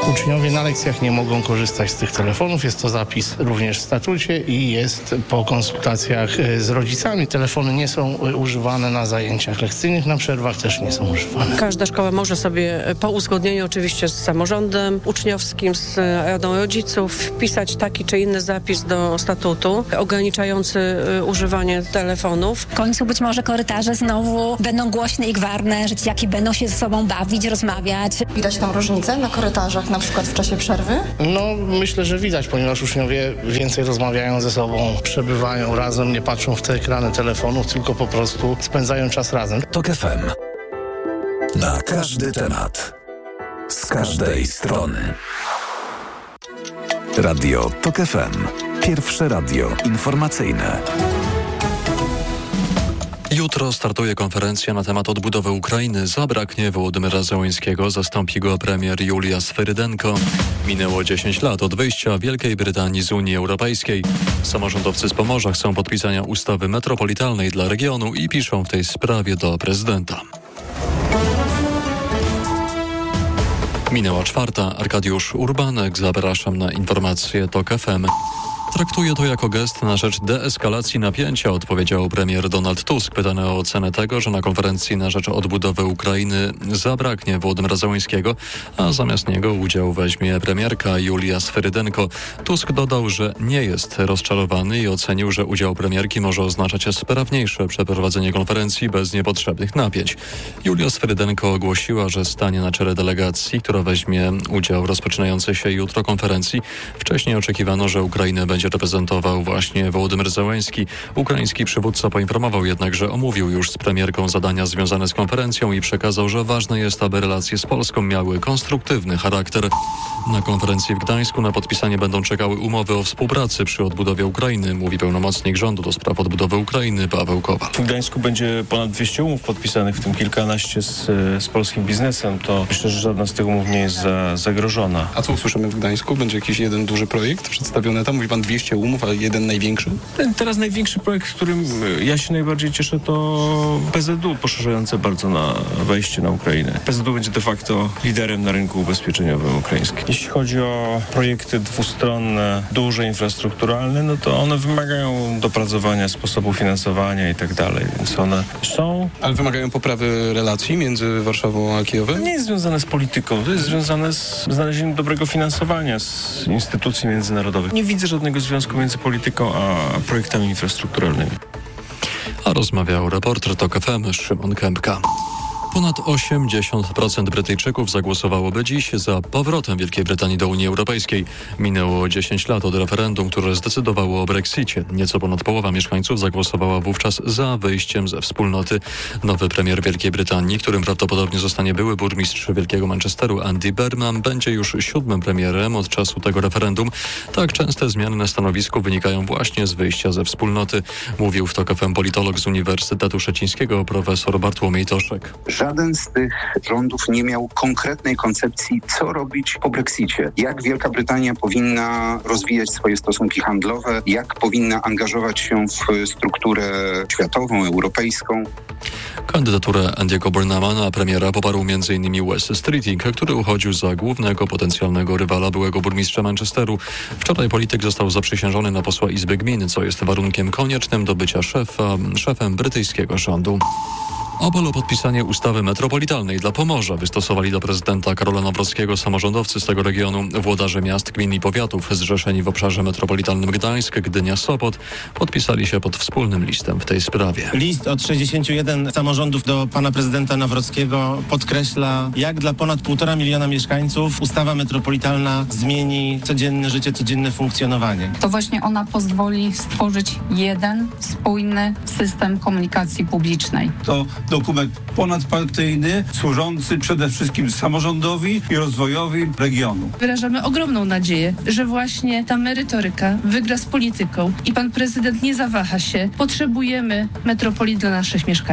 Uczniowie na lekcjach nie mogą korzystać z tych telefonów. Jest to zapis również w statucie i jest po konsultacjach z rodzicami. Telefony nie są używane na zajęciach lekcyjnych, na przerwach też nie są używane. Każda szkoła może sobie po uzgodnieniu oczywiście z samorządem uczniowskim, z radą rodziców wpisać taki czy inny zapis do statutu ograniczający używanie telefonów. W końcu być może korytarze znowu będą głośne i gwarne, że dzieciaki będą się ze sobą bawić, rozmawiać. Widać tam różnicę na korytarzach, na przykład w czasie przerwy? No, myślę, że widać, ponieważ uczniowie więcej rozmawiają ze sobą, przebywają razem, nie patrzą w te ekrany telefonów, tylko po prostu spędzają czas razem. TOK FM. Na każdy temat. Z każdej strony. Radio TOK FM. Pierwsze radio informacyjne. Jutro startuje konferencja na temat odbudowy Ukrainy. Zabraknie Wołodymyra Zełenskiego, zastąpi go premier Julia Swyrydenko. Minęło 10 lat od wyjścia Wielkiej Brytanii z Unii Europejskiej. Samorządowcy z Pomorza chcą podpisania ustawy metropolitalnej dla regionu i piszą w tej sprawie do prezydenta. Minęła 4. Arkadiusz Urbanek. Zapraszam na informacje TOK FM. Traktuję to jako gest na rzecz deeskalacji napięcia, odpowiedział premier Donald Tusk, pytany o ocenę tego, że na konferencji na rzecz odbudowy Ukrainy zabraknie Wołodymyra Zełenskiego, a zamiast niego udział weźmie premierka Julia Swyrydenko. Tusk dodał, że nie jest rozczarowany i ocenił, że udział premierki może oznaczać sprawniejsze przeprowadzenie konferencji bez niepotrzebnych napięć. Julia Swyrydenko ogłosiła, że stanie na czele delegacji, która weźmie udział w rozpoczynającej się jutro konferencji. Wcześniej oczekiwano, że Ukrainę będzie reprezentował właśnie Wołodymyr Zełenski. Ukraiński przywódca poinformował jednak, że omówił już z premierką zadania związane z konferencją i przekazał, że ważne jest, aby relacje z Polską miały konstruktywny charakter. Na konferencji w Gdańsku na podpisanie będą czekały umowy o współpracy przy odbudowie Ukrainy, mówi pełnomocnik rządu do spraw odbudowy Ukrainy Paweł Kowal. W Gdańsku będzie ponad 200 umów podpisanych, w tym kilkanaście z polskim biznesem. To myślę, że żadna z tych umów nie jest zagrożona. A co usłyszymy w Gdańsku? Będzie jakiś jeden duży projekt przedstawiony tam? Mówi pan 200 umów, a jeden największy? Teraz największy projekt, którym ja się najbardziej cieszę, to PZU, poszerzające bardzo na wejście na Ukrainę. PZU będzie de facto liderem na rynku ubezpieczeniowym ukraińskim. Jeśli chodzi o projekty dwustronne, duże, infrastrukturalne, no to one wymagają dopracowania sposobu finansowania i tak dalej, więc one są. Ale wymagają poprawy relacji między Warszawą a Kijowem? To nie jest związane z polityką, to jest związane z znalezieniem dobrego finansowania z instytucji międzynarodowych. Nie widzę żadnego związku między polityką a projektami infrastrukturalnymi. A rozmawiał reporter TOK FM Szymon Kępka. Ponad 80% Brytyjczyków zagłosowałoby dziś za powrotem Wielkiej Brytanii do Unii Europejskiej. Minęło 10 lat od referendum, które zdecydowało o Brexicie. Nieco ponad połowa mieszkańców zagłosowała wówczas za wyjściem ze wspólnoty. Nowy premier Wielkiej Brytanii, którym prawdopodobnie zostanie były burmistrz Wielkiego Manchesteru Andy Burnham, będzie już 7. premierem od czasu tego referendum. Tak częste zmiany na stanowisku wynikają właśnie z wyjścia ze wspólnoty, mówił w TOK FM politolog z Uniwersytetu Szczecińskiego profesor Bartłomiej Toszek. Żaden z tych rządów nie miał konkretnej koncepcji, co robić po Brexicie. Jak Wielka Brytania powinna rozwijać swoje stosunki handlowe, jak powinna angażować się w strukturę światową, europejską. Kandydaturę Andy'ego Burnhama na premiera poparł m.in. Wes Streeting, który uchodził za głównego potencjalnego rywala byłego burmistrza Manchesteru. Wczoraj polityk został zaprzysiężony na posła Izby Gmin, co jest warunkiem koniecznym do bycia szefem brytyjskiego rządu. Apel o podpisanie ustawy metropolitalnej dla Pomorza wystosowali do prezydenta Karola Nawrockiego samorządowcy z tego regionu. Włodarze miast, gmin i powiatów zrzeszeni w obszarze metropolitalnym Gdańsk, Gdynia, Sopot podpisali się pod wspólnym listem w tej sprawie. List od 61 samorządów do pana prezydenta Nawrockiego podkreśla, jak dla ponad 1,5 miliona mieszkańców ustawa metropolitalna zmieni codzienne życie, codzienne funkcjonowanie. To właśnie ona pozwoli stworzyć jeden spójny system komunikacji publicznej. To dokument ponadpartyjny, służący przede wszystkim samorządowi i rozwojowi regionu. Wyrażamy ogromną nadzieję, że właśnie ta merytoryka wygra z polityką i pan prezydent nie zawaha się. Potrzebujemy metropolii dla naszych mieszkańców.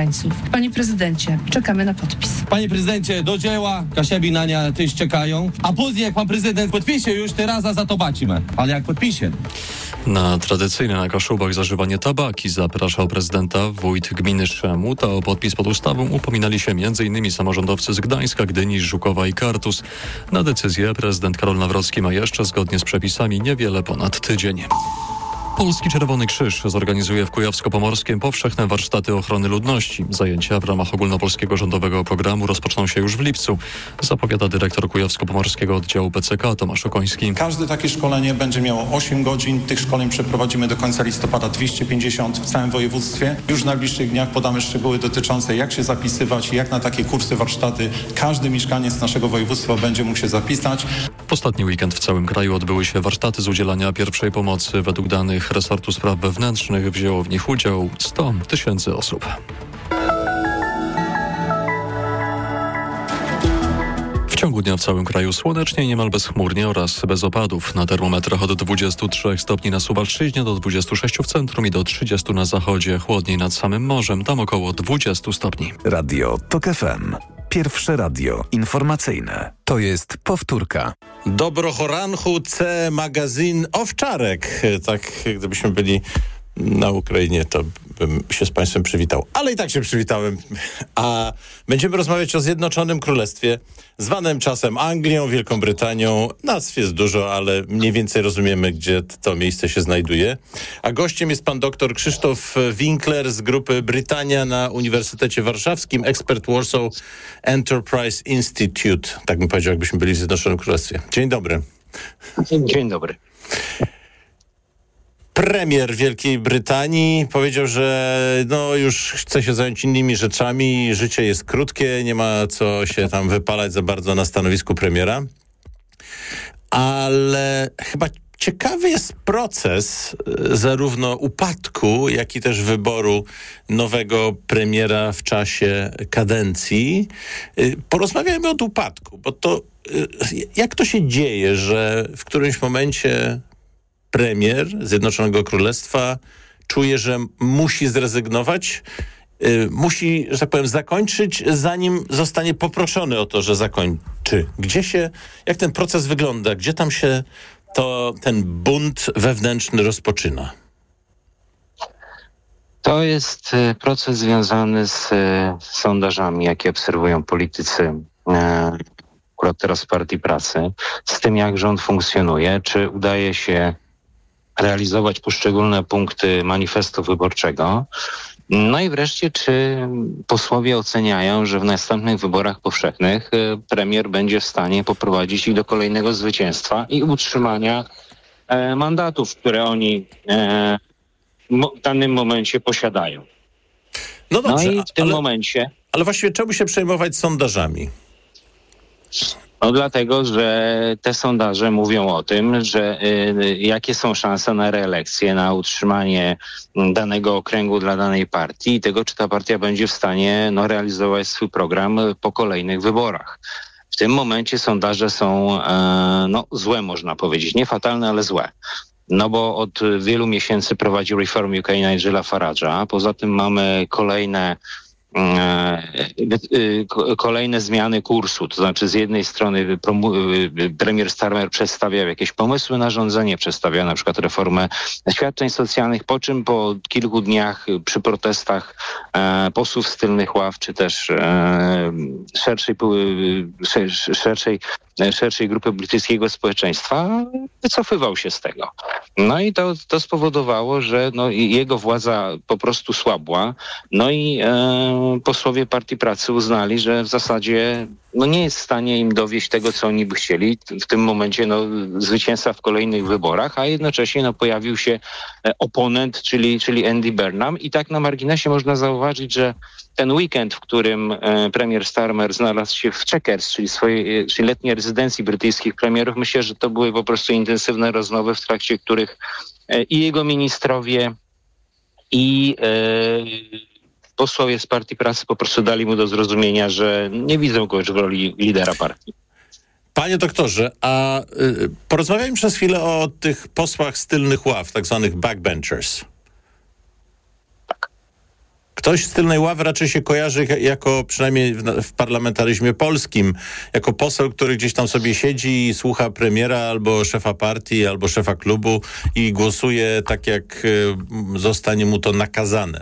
Panie prezydencie, czekamy na podpis. Panie prezydencie, do dzieła, Kasia Binania też czekają, a później jak pan prezydent podpisze już, teraz za to bacimy. Ale jak podpisze? Na tradycyjne na Kaszubach zażywanie tabaki zapraszał prezydenta wójt gminy Szemut, a o podpis pod ustawą upominali się m.in. samorządowcy z Gdańska, Gdyni, Żukowa i Kartus. Na decyzję prezydent Karol Nawrocki ma jeszcze, zgodnie z przepisami, niewiele ponad tydzień. Polski Czerwony Krzyż zorganizuje w Kujawsko-Pomorskiem powszechne warsztaty ochrony ludności. Zajęcia w ramach ogólnopolskiego rządowego programu rozpoczną się już w lipcu, zapowiada dyrektor Kujawsko-Pomorskiego oddziału PCK Tomasz Okoński. Każde takie szkolenie będzie miało 8 godzin. Tych szkoleń przeprowadzimy do końca listopada 250 w całym województwie. Już w najbliższych dniach podamy szczegóły dotyczące jak się zapisywać i jak na takie kursy, warsztaty każdy mieszkaniec naszego województwa będzie mógł się zapisać. W ostatni weekend w całym kraju odbyły się warsztaty z udzielania pierwszej pomocy. Według danych resortu spraw wewnętrznych wzięło w nich udział 100 000 osób. W ciągu dnia w całym kraju słonecznie i niemal bezchmurnie oraz bez opadów. Na termometrach od 23 stopni na Suwalszczyźnie do 26 w centrum i do 30 na zachodzie. Chłodniej nad samym morzem, tam około 20 stopni. Radio TOK FM. Pierwsze radio informacyjne. To jest powtórka. Dobroho ranchu, C magazyn Owczarek. Tak, gdybyśmy byli na Ukrainie, to bym się z państwem przywitał. Ale i tak się przywitałem. A będziemy rozmawiać o Zjednoczonym Królestwie, zwanym czasem Anglią, Wielką Brytanią. Nazw jest dużo, ale mniej więcej rozumiemy, gdzie to miejsce się znajduje. A gościem jest pan dr Krzysztof Winkler z grupy Brytania na Uniwersytecie Warszawskim, ekspert Warsaw Enterprise Institute. Tak bym powiedział, jakbyśmy byli w Zjednoczonym Królestwie. Dzień dobry. Dzień dobry. Premier Wielkiej Brytanii powiedział, że już chce się zająć innymi rzeczami, życie jest krótkie, nie ma co się tam wypalać za bardzo na stanowisku premiera. Ale chyba ciekawy jest proces zarówno upadku, jak i też wyboru nowego premiera w czasie kadencji. Porozmawiajmy od upadku, bo to jak to się dzieje, że w którymś momencie premier Zjednoczonego Królestwa czuje, że musi zrezygnować, musi, że tak powiem, zakończyć, zanim zostanie poproszony o to, że zakończy. Jak ten proces wygląda? Gdzie tam się ten bunt wewnętrzny rozpoczyna? To jest proces związany z sondażami, jakie obserwują politycy, akurat teraz w Partii Pracy, z tym, jak rząd funkcjonuje, czy udaje się realizować poszczególne punkty manifestu wyborczego. No i wreszcie, czy posłowie oceniają, że w następnych wyborach powszechnych premier będzie w stanie poprowadzić ich do kolejnego zwycięstwa i utrzymania mandatów, które oni w danym momencie posiadają. No dobrze, i w tym momencie... Ale właściwie czemu się przejmować sondażami? No dlatego, że te sondaże mówią o tym, że jakie są szanse na reelekcję, na utrzymanie danego okręgu dla danej partii i tego, czy ta partia będzie w stanie realizować swój program po kolejnych wyborach. W tym momencie sondaże są złe, można powiedzieć. Nie fatalne, ale złe. No bo od wielu miesięcy prowadzi Reform UK Nigela Farage'a. Poza tym mamy kolejne zmiany kursu, to znaczy z jednej strony premier Starmer przedstawiał jakieś pomysły na rządzenie, przedstawiał na przykład reformę świadczeń socjalnych, po czym po kilku dniach przy protestach posłów z tylnych ław, czy też szerszej grupy brytyjskiego społeczeństwa wycofywał się z tego. No i to spowodowało, że jego władza po prostu słabła. No i posłowie Partii Pracy uznali, że w zasadzie nie jest w stanie im dowieść tego, co oni by chcieli. W tym momencie zwycięstwa w kolejnych wyborach, a jednocześnie pojawił się oponent, czyli Andy Burnham. I tak na marginesie można zauważyć, że ten weekend, w którym premier Starmer znalazł się w Chequers, czyli letniej rezydencji brytyjskich premierów, myślę, że to były po prostu intensywne rozmowy, w trakcie których i jego ministrowie, i posłowie z Partii Pracy po prostu dali mu do zrozumienia, że nie widzą go już w roli lidera partii. Panie doktorze, a porozmawiajmy przez chwilę o tych posłach z tylnych ław, tak zwanych backbenchers. Ktoś z tylnej ławy raczej się kojarzy jako, przynajmniej w parlamentaryzmie polskim, jako poseł, który gdzieś tam sobie siedzi i słucha premiera albo szefa partii, albo szefa klubu i głosuje tak, jak zostanie mu to nakazane.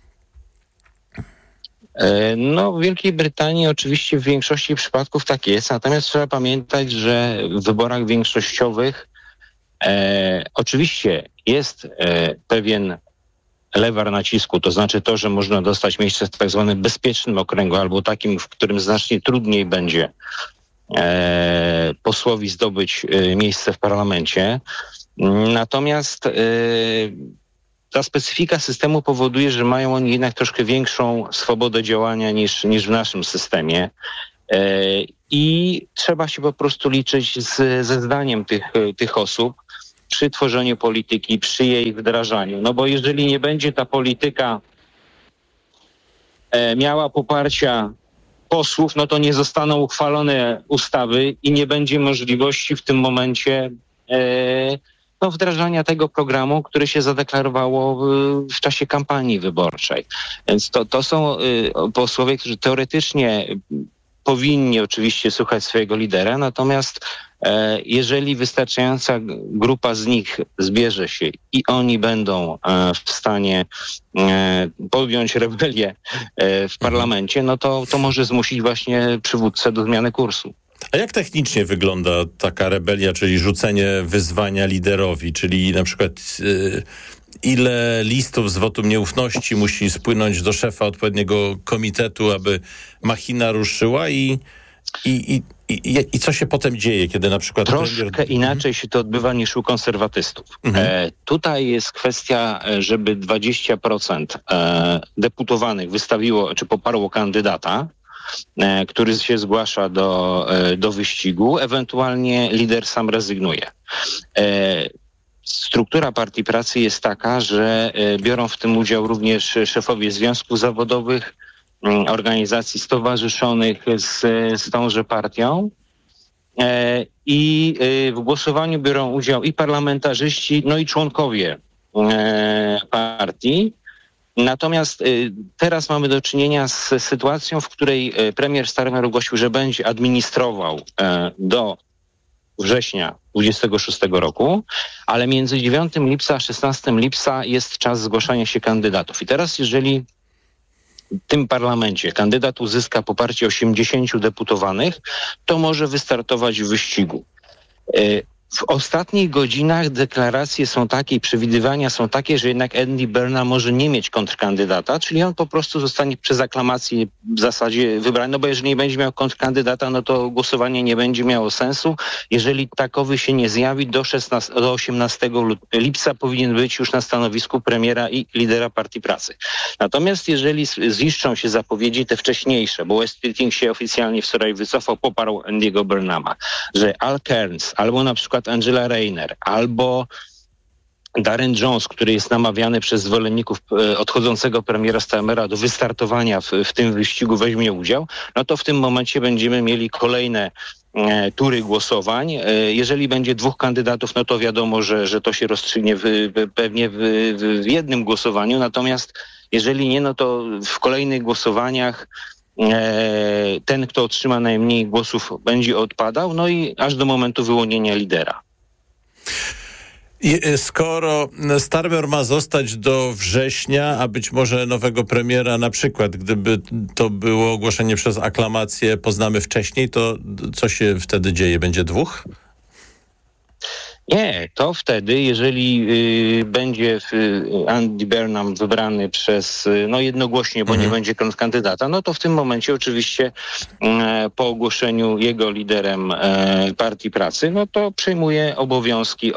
No, w Wielkiej Brytanii oczywiście w większości przypadków tak jest, natomiast trzeba pamiętać, że w wyborach większościowych oczywiście jest pewien lewar nacisku, to znaczy to, że można dostać miejsce w tak zwanym bezpiecznym okręgu albo takim, w którym znacznie trudniej będzie posłowi zdobyć miejsce w parlamencie. Natomiast ta specyfika systemu powoduje, że mają oni jednak troszkę większą swobodę działania niż w naszym systemie. I trzeba się po prostu liczyć ze zdaniem tych osób przy tworzeniu polityki, przy jej wdrażaniu. No bo jeżeli nie będzie ta polityka miała poparcia posłów, no to nie zostaną uchwalone ustawy i nie będzie możliwości w tym momencie wdrażania tego programu, który się zadeklarowało w czasie kampanii wyborczej. Więc to są posłowie, którzy teoretycznie powinni oczywiście słuchać swojego lidera, natomiast jeżeli wystarczająca grupa z nich zbierze się i oni będą w stanie podjąć rebelię w parlamencie, no to może zmusić właśnie przywódcę do zmiany kursu. A jak technicznie wygląda taka rebelia, czyli rzucenie wyzwania liderowi, czyli na przykład ile listów z wotum nieufności musi spłynąć do szefa odpowiedniego komitetu, aby machina ruszyła i co się potem dzieje, kiedy na przykład... Troszkę inaczej się to odbywa niż u konserwatystów. Tutaj jest kwestia, żeby 20% deputowanych wystawiło czy poparło kandydata, który się zgłasza do wyścigu, ewentualnie lider sam rezygnuje. Struktura Partii Pracy jest taka, że biorą w tym udział również szefowie związków zawodowych, organizacji stowarzyszonych z tąże partią i w głosowaniu biorą udział i parlamentarzyści, no i członkowie partii. Natomiast teraz mamy do czynienia z sytuacją, w której premier Starmer ogłosił, że będzie administrował do września 26 roku, ale między 9 lipca a 16 lipca jest czas zgłaszania się kandydatów. I teraz jeżeli w tym parlamencie kandydat uzyska poparcie 80 deputowanych, to może wystartować w wyścigu. W ostatnich godzinach deklaracje są takie i przewidywania są takie, że jednak Andy Burnham może nie mieć kontrkandydata, czyli on po prostu zostanie przez aklamację w zasadzie wybrany, no bo jeżeli nie będzie miał kontrkandydata, no to głosowanie nie będzie miało sensu. Jeżeli takowy się nie zjawi, do 18 lipca powinien być już na stanowisku premiera i lidera Partii Pracy. Natomiast jeżeli ziszczą się zapowiedzi te wcześniejsze, bo West Meeting się oficjalnie wczoraj wycofał, poparł Andy'ego Burnhama, że Al Kearns albo na przykład Angela Rayner albo Darren Jones, który jest namawiany przez zwolenników odchodzącego premiera Starmera do wystartowania w tym wyścigu, weźmie udział, no to w tym momencie będziemy mieli kolejne tury głosowań. Jeżeli będzie 2 kandydatów, no to wiadomo, że to się rozstrzygnie pewnie w jednym głosowaniu, natomiast jeżeli nie, no to w kolejnych głosowaniach ten, kto otrzyma najmniej głosów, będzie odpadał, no i aż do momentu wyłonienia lidera. Skoro Starmer ma zostać do września, a być może nowego premiera, na przykład gdyby to było ogłoszenie przez aklamację, poznamy wcześniej, to co się wtedy dzieje? Będzie 2? Nie, to wtedy, jeżeli będzie Andy Burnham wybrany przez, jednogłośnie, bo nie będzie kandydata, no to w tym momencie oczywiście po ogłoszeniu jego liderem Partii Pracy, no to przejmuje obowiązki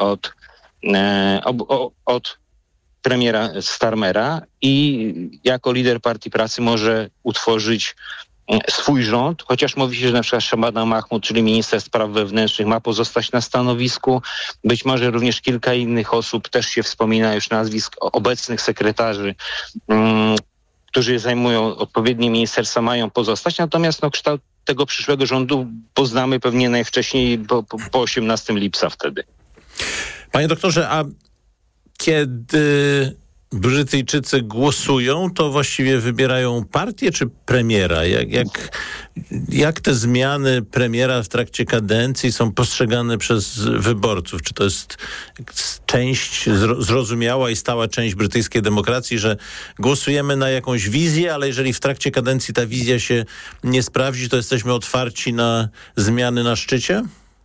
od premiera Starmera i jako lider Partii Pracy może utworzyć swój rząd, chociaż mówi się, że na przykład Shabana Mahmoud, czyli minister spraw wewnętrznych, ma pozostać na stanowisku. Być może również kilka innych osób, też się wspomina już nazwisk obecnych sekretarzy, którzy zajmują odpowiednie ministerstwa, mają pozostać. Natomiast kształt tego przyszłego rządu poznamy pewnie najwcześniej po 18 lipca wtedy. Panie doktorze, a kiedy Brytyjczycy głosują, to właściwie wybierają partię czy premiera? Jak te zmiany premiera w trakcie kadencji są postrzegane przez wyborców? Czy to jest część zrozumiała i stała część brytyjskiej demokracji, że głosujemy na jakąś wizję, ale jeżeli w trakcie kadencji ta wizja się nie sprawdzi, to jesteśmy otwarci na zmiany na szczycie?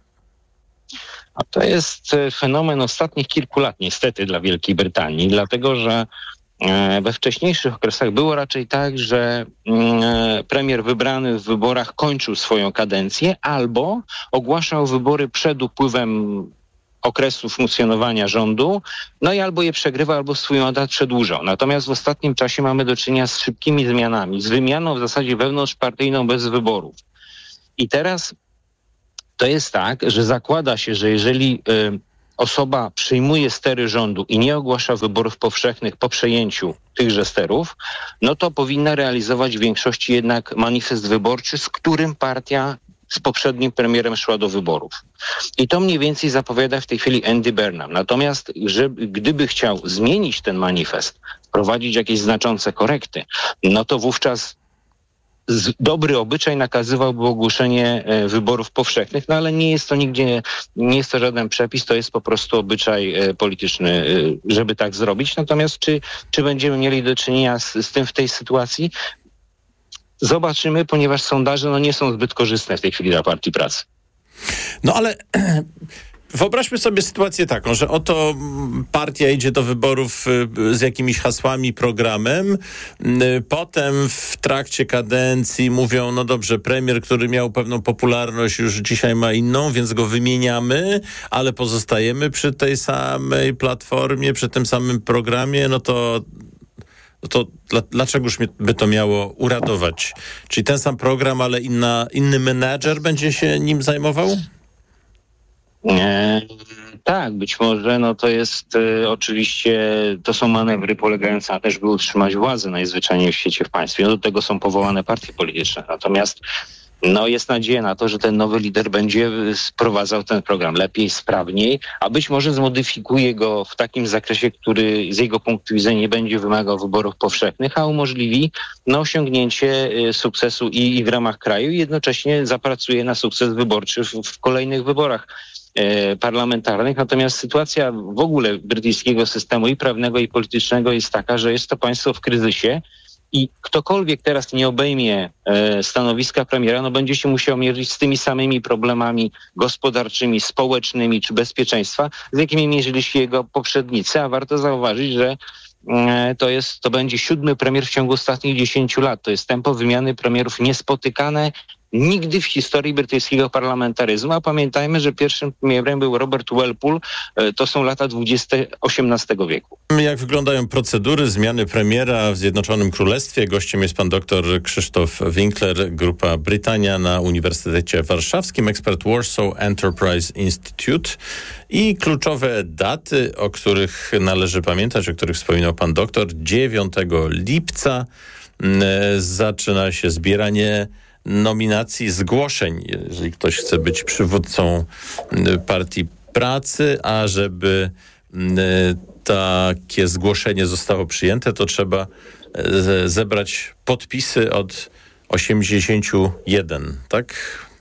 A to jest fenomen ostatnich kilku lat niestety dla Wielkiej Brytanii, dlatego że we wcześniejszych okresach było raczej tak, że premier wybrany w wyborach kończył swoją kadencję albo ogłaszał wybory przed upływem okresu funkcjonowania rządu, no i albo je przegrywał, albo swój mandat przedłużał. Natomiast w ostatnim czasie mamy do czynienia z szybkimi zmianami, z wymianą w zasadzie wewnątrzpartyjną bez wyborów. I teraz to jest tak, że zakłada się, że jeżeli osoba przyjmuje stery rządu i nie ogłasza wyborów powszechnych po przejęciu tychże sterów, no to powinna realizować w większości jednak manifest wyborczy, z którym partia z poprzednim premierem szła do wyborów. I to mniej więcej zapowiada w tej chwili Andy Burnham. Natomiast gdyby chciał zmienić ten manifest, wprowadzić jakieś znaczące korekty, no to wówczas dobry obyczaj nakazywałby ogłoszenie wyborów powszechnych, no ale nie jest to żaden przepis, to jest po prostu obyczaj polityczny, żeby tak zrobić. Natomiast czy będziemy mieli do czynienia z tym w tej sytuacji? Zobaczymy, ponieważ sondaże nie są zbyt korzystne w tej chwili dla Partii Pracy. No ale wyobraźmy sobie sytuację taką, że oto partia idzie do wyborów z jakimiś hasłami, programem. Potem w trakcie kadencji mówią, no dobrze, premier, który miał pewną popularność, już dzisiaj ma inną, więc go wymieniamy, ale pozostajemy przy tej samej platformie, przy tym samym programie, no to dlaczegoż by to miało uradować? Czyli ten sam program, ale inny menadżer będzie się nim zajmował? Tak, być może to jest oczywiście, to są manewry polegające na też, by utrzymać władzę najzwyczajniej w świecie w państwie. Do tego są powołane partie polityczne. Natomiast jest nadzieja na to, że ten nowy lider będzie sprowadzał ten program lepiej, sprawniej, a być może zmodyfikuje go w takim zakresie, który z jego punktu widzenia nie będzie wymagał wyborów powszechnych, a umożliwi osiągnięcie sukcesu i w ramach kraju i jednocześnie zapracuje na sukces wyborczy w kolejnych wyborach parlamentarnych. Natomiast sytuacja w ogóle brytyjskiego systemu i prawnego, i politycznego jest taka, że jest to państwo w kryzysie i ktokolwiek teraz nie obejmie stanowiska premiera, będzie się musiał mierzyć z tymi samymi problemami gospodarczymi, społecznymi czy bezpieczeństwa, z jakimi mierzyli się jego poprzednicy, a warto zauważyć, że to będzie 7. premier w ciągu ostatnich 10 lat. To jest tempo wymiany premierów niespotykane nigdy w historii brytyjskiego parlamentaryzmu, a pamiętajmy, że pierwszym premierem był Robert Walpole, to są lata 20 XVIII wieku. Jak wyglądają procedury zmiany premiera w Zjednoczonym Królestwie? Gościem jest pan dr Krzysztof Winkler, Grupa Brytania na Uniwersytecie Warszawskim, ekspert Warsaw Enterprise Institute. I kluczowe daty, o których należy pamiętać, o których wspominał pan doktor. 9 lipca zaczyna się zbieranie nominacji, zgłoszeń, jeżeli ktoś chce być przywódcą Partii Pracy, a żeby takie zgłoszenie zostało przyjęte, to trzeba zebrać podpisy od 81, tak?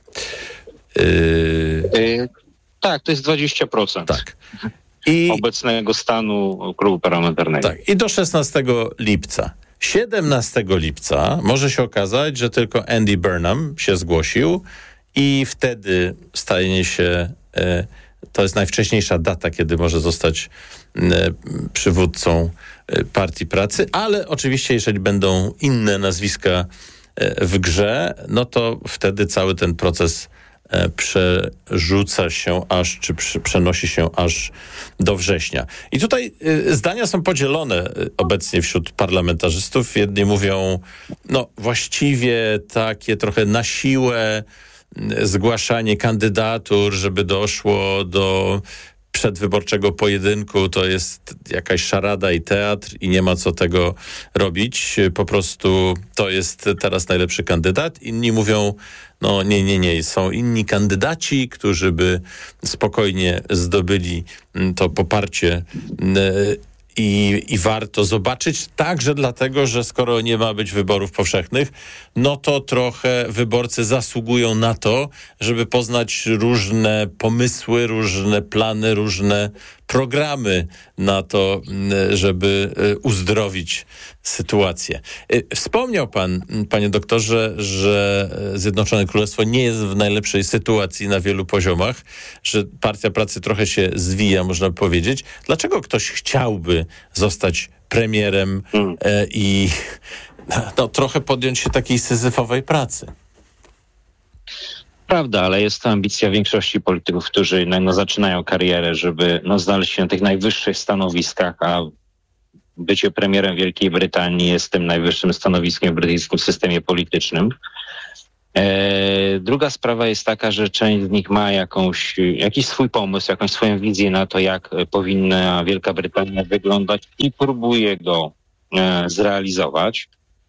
Tak, to jest 20%. Tak. Obecnego stanu klubu parlamentarnego. Tak, i do 16 lipca. 17 lipca może się okazać, że tylko Andy Burnham się zgłosił i wtedy stanie się, to jest najwcześniejsza data, kiedy może zostać przywódcą Partii Pracy, ale oczywiście jeżeli będą inne nazwiska w grze, no to wtedy cały ten proces przerzuca się przenosi się aż do września. I tutaj zdania są podzielone obecnie wśród parlamentarzystów. Jedni mówią, właściwie takie trochę na siłę zgłaszanie kandydatur, żeby doszło do przedwyborczego pojedynku, to jest jakaś szarada i teatr i nie ma co tego robić. Po prostu to jest teraz najlepszy kandydat. Inni mówią, nie. Są inni kandydaci, którzy by spokojnie zdobyli to poparcie I warto zobaczyć, także dlatego, że skoro nie ma być wyborów powszechnych, no to trochę wyborcy zasługują na to, żeby poznać różne pomysły, różne plany, różne programy na to, żeby uzdrowić sytuację. Wspomniał pan, panie doktorze, że Zjednoczone Królestwo nie jest w najlepszej sytuacji na wielu poziomach, że Partia Pracy trochę się zwija, można by powiedzieć. Dlaczego ktoś chciałby zostać premierem i trochę podjąć się takiej syzyfowej pracy? Prawda, ale jest to ambicja większości polityków, którzy zaczynają karierę, żeby znaleźć się na tych najwyższych stanowiskach, a bycie premierem Wielkiej Brytanii jest tym najwyższym stanowiskiem w brytyjskim systemie politycznym. Druga sprawa jest taka, że część z nich ma jakiś swój pomysł, jakąś swoją wizję na to, jak powinna Wielka Brytania wyglądać i próbuje go zrealizować.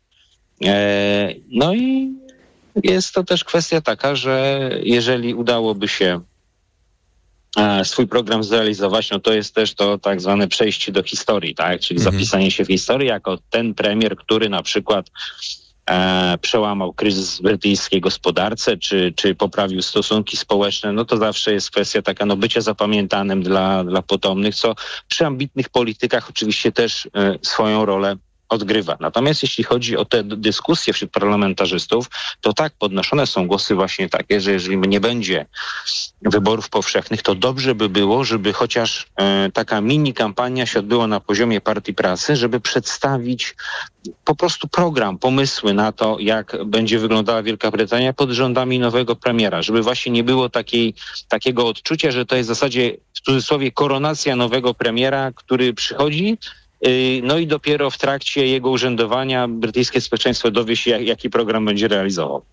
No i jest to też kwestia taka, że jeżeli udałoby się swój program zrealizować, no to jest też to tak zwane przejście do historii, tak? Czyli zapisanie się w historii jako ten premier, który na przykład przełamał kryzys w brytyjskiej gospodarce, czy poprawił stosunki społeczne, no to zawsze jest kwestia taka, bycia zapamiętanym dla potomnych, co przy ambitnych politykach oczywiście też swoją rolę odgrywa. Natomiast jeśli chodzi o te dyskusje wśród parlamentarzystów, to tak, podnoszone są głosy właśnie takie, że jeżeli nie będzie wyborów powszechnych, to dobrze by było, żeby chociaż taka mini kampania się odbyła na poziomie Partii Pracy, żeby przedstawić po prostu program, pomysły na to, jak będzie wyglądała Wielka Brytania pod rządami nowego premiera, żeby właśnie nie było takiego odczucia, że to jest w zasadzie w cudzysłowie koronacja nowego premiera, który przychodzi, no i dopiero w trakcie jego urzędowania brytyjskie społeczeństwo dowie się, jaki program będzie realizował.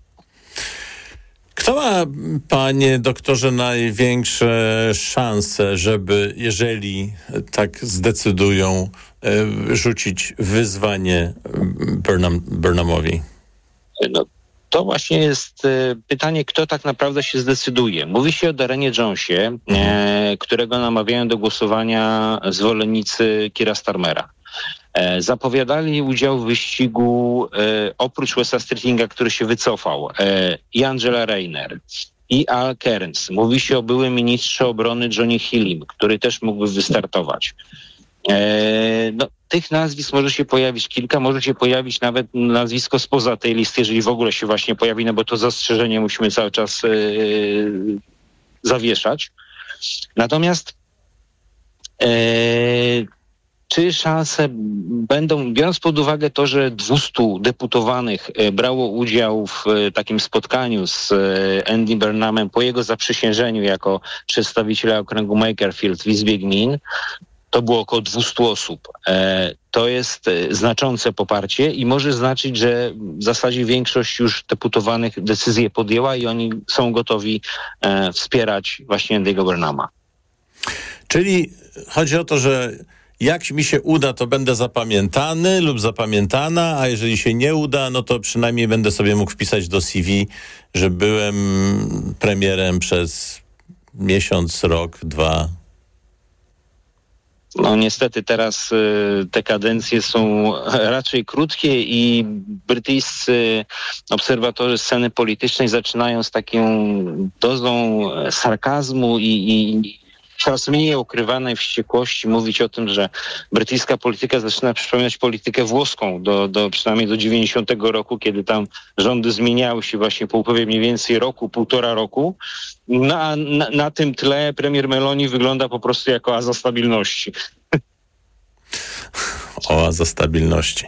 Kto ma, panie doktorze, największe szanse, żeby, jeżeli tak zdecydują, rzucić wyzwanie Burnhamowi? To właśnie jest pytanie, kto tak naprawdę się zdecyduje. Mówi się o Darrenie Jonesie, którego namawiają do głosowania zwolennicy Keira Starmera. Zapowiadali udział w wyścigu oprócz Wesa Streetinga, który się wycofał, i Angela Rayner, i Al Cairns. Mówi się o byłym ministrze obrony Johnnie Hillim, który też mógłby wystartować. Tych nazwisk może się pojawić kilka, może się pojawić nawet nazwisko spoza tej listy, jeżeli w ogóle się właśnie pojawi, bo to zastrzeżenie musimy cały czas zawieszać. Natomiast czy szanse będą, biorąc pod uwagę to, że 200 deputowanych brało udział w takim spotkaniu z Andy Burnhamem po jego zaprzysiężeniu jako przedstawiciela okręgu Makerfield w Izbie Gmin, to było około 200 osób. To jest znaczące poparcie i może znaczyć, że w zasadzie większość już deputowanych decyzję podjęła i oni są gotowi wspierać właśnie Andy'ego Burnhama. Czyli chodzi o to, że jak mi się uda, to będę zapamiętany lub zapamiętana, a jeżeli się nie uda, no to przynajmniej będę sobie mógł wpisać do CV, że byłem premierem przez miesiąc, rok, 2. Niestety teraz te kadencje są raczej krótkie i brytyjscy obserwatorzy sceny politycznej zaczynają z taką dozą sarkazmu i coraz mniej ukrywanej wściekłości mówić o tym, że brytyjska polityka zaczyna przypominać politykę włoską przynajmniej do 90 roku, kiedy tam rządy zmieniały się właśnie po upływie mniej więcej roku, 1,5 roku. Na tym tle premier Meloni wygląda po prostu jako oaza stabilności. Oaza stabilności.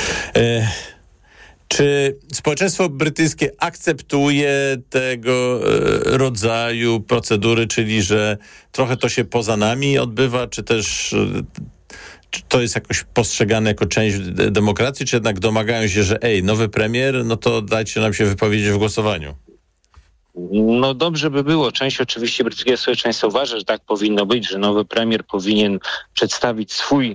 Czy społeczeństwo brytyjskie akceptuje tego rodzaju procedury, czyli że trochę to się poza nami odbywa, czy też czy to jest jakoś postrzegane jako część demokracji, czy jednak domagają się, że nowy premier, no to dajcie nam się wypowiedzieć w głosowaniu? Dobrze by było. Część oczywiście brytyjskiego społeczeństwa uważa, że tak powinno być, że nowy premier powinien przedstawić swój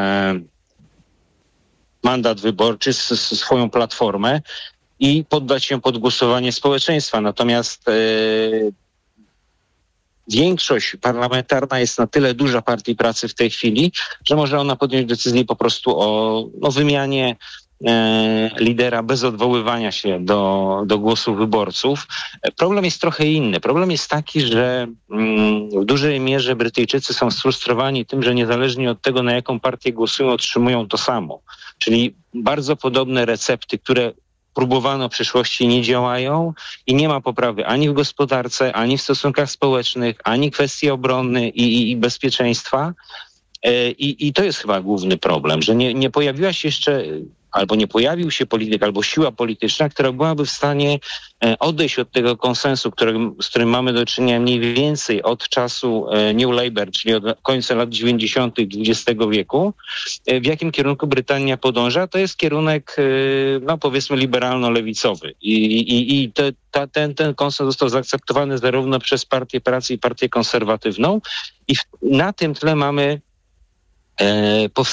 mandat wyborczy, swoją platformę i poddać się pod głosowanie społeczeństwa. Natomiast większość parlamentarna jest na tyle duża Partii Pracy w tej chwili, że może ona podjąć decyzję po prostu o wymianie lidera bez odwoływania się do głosu wyborców. Problem jest trochę inny. Problem jest taki, że w dużej mierze Brytyjczycy są sfrustrowani tym, że niezależnie od tego, na jaką partię głosują, otrzymują to samo. Czyli bardzo podobne recepty, które próbowano w przeszłości, nie działają i nie ma poprawy ani w gospodarce, ani w stosunkach społecznych, ani kwestii obrony i bezpieczeństwa. I to jest chyba główny problem, że nie pojawiła się jeszcze, albo nie pojawił się polityk, albo siła polityczna, która byłaby w stanie odejść od tego konsensu, z którym mamy do czynienia mniej więcej od czasu New Labour, czyli od końca lat 90. XX wieku. W jakim kierunku Brytania podąża? To jest kierunek, powiedzmy, liberalno-lewicowy. I ten konsens został zaakceptowany zarówno przez Partię Pracy i Partię Konserwatywną. I na tym tle mamy